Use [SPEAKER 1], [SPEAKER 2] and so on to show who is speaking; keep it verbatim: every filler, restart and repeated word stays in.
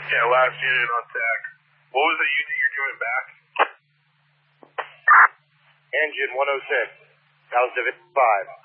[SPEAKER 1] Yeah, last unit on tack. What was the unit you're doing back?
[SPEAKER 2] Engine one oh six. That was Division five.